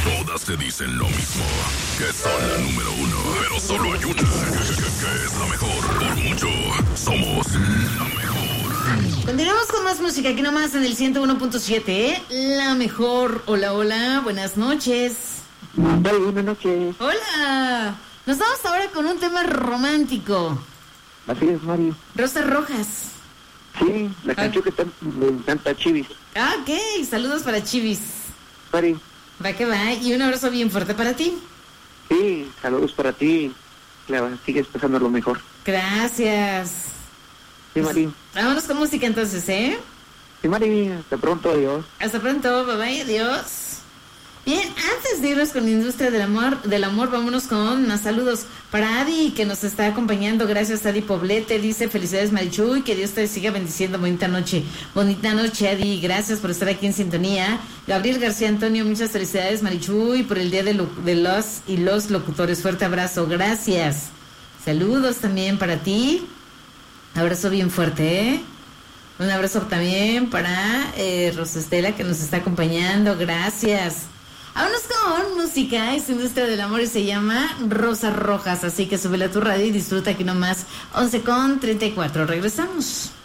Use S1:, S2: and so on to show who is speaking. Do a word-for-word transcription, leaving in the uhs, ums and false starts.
S1: Todas te dicen lo mismo, que son la número uno. Pero solo hay una, que, que, que es la mejor. Por mucho, somos la mejor.
S2: Continuamos con más música, aquí nomás en el ciento uno punto siete, ¿eh? La mejor. Hola, hola, buenas noches.
S3: Hola, buenas noches.
S2: Hola. Nos vamos ahora con un tema romántico.
S3: Así es, Mario.
S2: Rosas Rojas.
S3: Sí, la canción que está, me encanta, Chivis.
S2: Ah, ok, saludos para Chivis.
S3: Mario.
S2: Va que va, y un abrazo bien fuerte para ti.
S3: Sí, saludos para ti. Claro, sigues pasando lo mejor.
S2: Gracias.
S3: Sí, Mario.
S2: Vámonos con música entonces, ¿eh?
S3: Sí, Mario, hasta pronto, adiós.
S2: Hasta pronto, bye bye, adiós. Bien, antes de irnos con la industria del amor, del amor, vámonos con más saludos para Adi, que nos está acompañando. Gracias, Adi Poblete. Dice, felicidades, Marichuy, que Dios te siga bendiciendo. Bonita noche. Bonita noche, Adi. Gracias por estar aquí en sintonía. Gabriel García Antonio, muchas felicidades, Marichuy, por el día de, lo, de los y los locutores. Fuerte abrazo. Gracias. Saludos también para ti. Abrazo bien fuerte, ¿eh? Un abrazo también para eh, Rosa Estela, que nos está acompañando. Gracias. Vámonos con música, esta industria del amor y se llama Rosas Rojas, así que súbele a tu radio y disfruta aquí nomás. Once con treinta y cuatro, regresamos.